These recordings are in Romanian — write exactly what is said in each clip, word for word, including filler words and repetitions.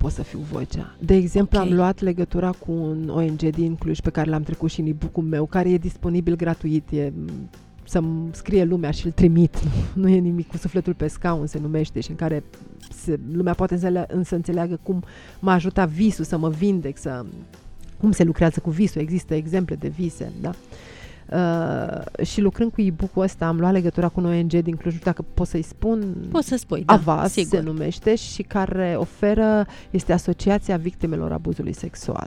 pot să fiu vocea. De exemplu, Okay. am luat legătura cu un O N G din Cluj pe care l-am trecut și în e-book-ul meu, care e disponibil gratuit, e să-mi scrie lumea și îl trimit. Nu e nimic, cu sufletul pe scaun se numește, și în care se, lumea poate să, să înțeleagă cum m-a ajutat visul să mă vindec, să, cum se lucrează cu visul. Există exemple de vise, da? Uh, și lucrând cu e-book-ul ăsta am luat legătura cu un O N G din Cluj, dacă pot să-i spun. Poți să spui, da, Avas sigur. se numește, și care oferă, este Asociația Victimelor Abuzului Sexual.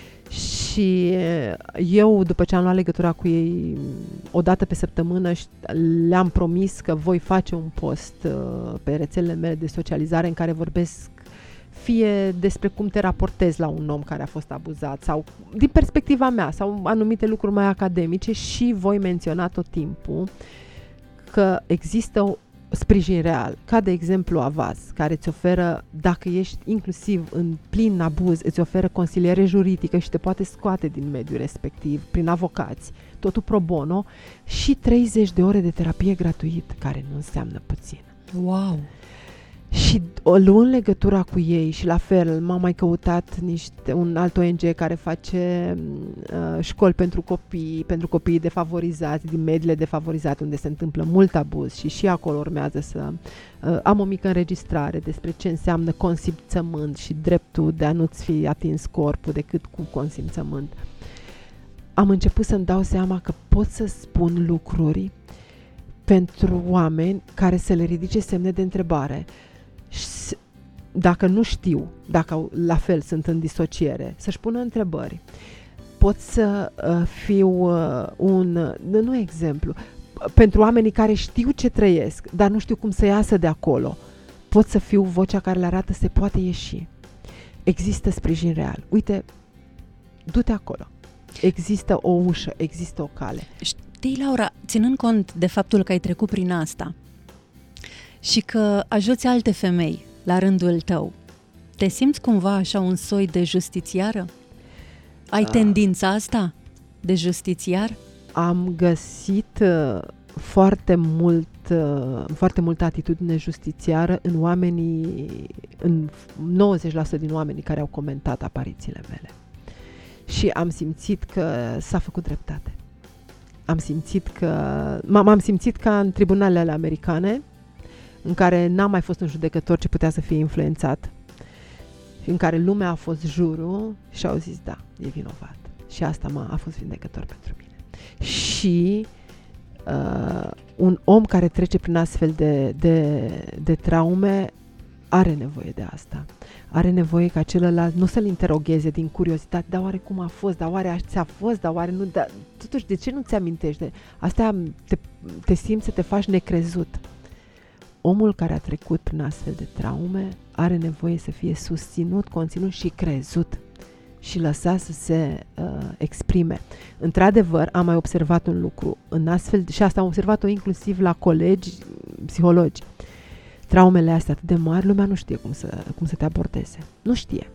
Și eu, după ce am luat legătura cu ei o dată pe săptămână, le-am promis că voi face un post uh, pe rețelele mele de socializare în care vorbesc fie despre cum te raportezi la un om care a fost abuzat, sau din perspectiva mea, sau anumite lucruri mai academice, și voi menționa tot timpul că există o sprijin real, ca de exemplu Avaz, care îți oferă, dacă ești inclusiv în plin abuz, îți oferă consiliere juridică și te poate scoate din mediul respectiv prin avocați, totul pro bono, și treizeci de ore de terapie gratuit, care nu înseamnă puțin. Wow! Și o luând legătura cu ei, și la fel m-am mai căutat niște, un alt O N G care face uh, școli pentru copii, pentru copiii defavorizați, din mediile defavorizate, unde se întâmplă mult abuz, și și acolo urmează să uh, am o mică înregistrare despre ce înseamnă consimțământ și dreptul de a nu-ți fi atins corpul decât cu consimțământ. Am început să-mi dau seama că pot să spun lucruri pentru oameni care să le ridice semne de întrebare. Și dacă nu știu, dacă la fel sunt în disociere, să-și pună întrebări. Pot să uh, fiu uh, un, nu exemplu, pentru oamenii care știu ce trăiesc, dar nu știu cum să iasă de acolo. Pot să fiu vocea care le arată se poate ieși. Există sprijin real. Uite, du-te acolo. Există o ușă, există o cale. Știi, Laura, ținând cont de faptul că ai trecut prin asta și că ajuți alte femei la rândul tău, te simți cumva așa un soi de justițiară? Ai A. tendința asta de justițiar? Am găsit uh, foarte mult, uh, foarte multă atitudine justițiară în oamenii, în nouăzeci la sută din oamenii care au comentat aparițiile mele. Și am simțit că s-a făcut dreptate. Am simțit că m-am simțit ca în tribunalele americane, în care n-am mai fost un judecător ce putea să fie influențat, și în care lumea a fost jurul și au zis da, e vinovat. Și asta m-a, a fost vindecător pentru mine. Și uh, un om care trece prin astfel de, de, de traume are nevoie de asta. Are nevoie ca celălalt nu să-l interogheze din curiozitate, dar oare cum a fost, dar oare ți-a fost, dar oare nu, dar totuși de ce nu ți-amintești? De astea te, te simți să te faci necrezut. Omul care a trecut prin astfel de traume are nevoie să fie susținut, conținut și crezut și lăsat să se uh, exprime. Într-adevăr, am mai observat un lucru în astfel, și asta am observat-o inclusiv la colegi psihologi. Traumele astea atât de mari, lumea nu știe cum să, cum să te abordeze. Nu știe.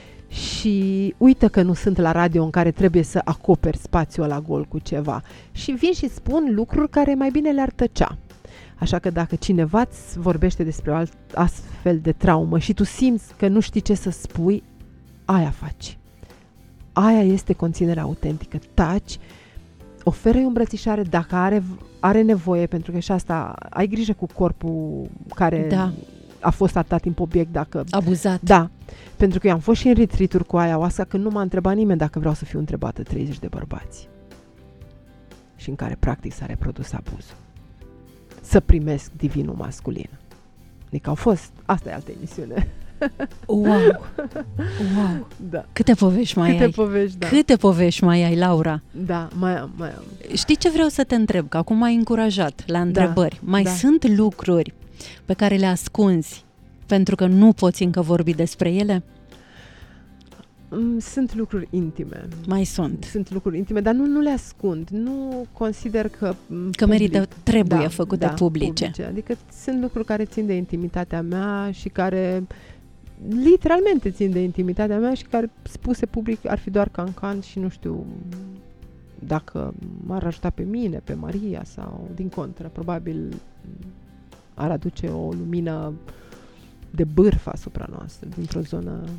Și uită că nu sunt la radio în care trebuie să acoperi spațiul ăla gol cu ceva. Și vin și spun lucruri care mai bine le-ar tăcea. Așa că dacă cineva îți vorbește despre o alt, astfel de traumă și tu simți că nu știi ce să spui, aia faci. Aia este conținerea autentică. Taci, oferă-i o îmbrățișare dacă are, are nevoie, pentru că și asta, ai grijă cu corpul care da. a fost atâta timp obiect, dacă... Abuzat. Da, pentru că eu am fost și în retreat-uri cu ayahuasca când nu m-a întrebat nimeni dacă vreau să fiu întrebată treizeci de bărbați. Și în care practic s-a reprodus abuzul. Să primesc divinul masculin. Adică au fost, asta e altă emisiune. Wow! Wow! Da. Câte povești mai Câte ai? povești, da. Câte povești mai ai, Laura? Da, mai am, mai am. Știi ce vreau să te întreb? Că acum m-ai încurajat la întrebări. Da, mai da. sunt lucruri pe care le ascunzi pentru că nu poți încă vorbi despre ele? Sunt lucruri intime. Mai sunt. Sunt lucruri intime, dar nu, nu le ascund. Nu consider că... Că merită, public. trebuie Da, făcute da, publice. publice. Adică sunt lucruri care țin de intimitatea mea și care literalmente țin de intimitatea mea și care spuse public ar fi doar cancan și nu știu dacă m-ar ajuta pe mine, pe Maria sau din contră. Probabil ar aduce o lumină de bârfă asupra noastră, dintr-o zonă